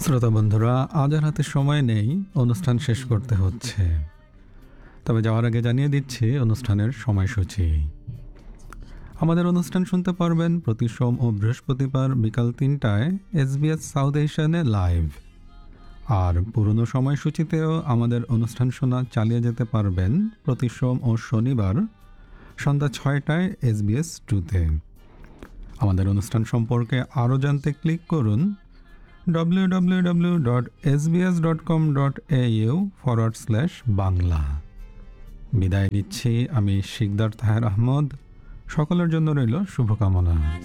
শ্রোতা বন্ধুরা, আজ আর হাতে সময় নেই, অনুষ্ঠান শেষ করতে হচ্ছে। তবে যাওয়ার আগে জানিয়ে দিচ্ছি অনুষ্ঠানের সময়সূচি। আমাদের অনুষ্ঠান শুনতে পারবেন প্রতি সোম ও বৃহস্পতিবার বিকাল ৩টায় SBS সাউথ এশিয়ানে লাইভ। আর পুরনো সময়সূচিতেও আমাদের অনুষ্ঠান শোনা চালিয়ে যেতে পারবেন প্রতি সোম ও শনিবার সন্ধ্যা ৬টায় SBS 2-তে। আমাদের অনুষ্ঠান সম্পর্কে আরও জানতে ক্লিক করুন www.sbs.com.au/বাংলা। বিদায় নিচ্ছি আমি শিকদার তাহের আহমদ। সকলের জন্য রইল শুভকামনা।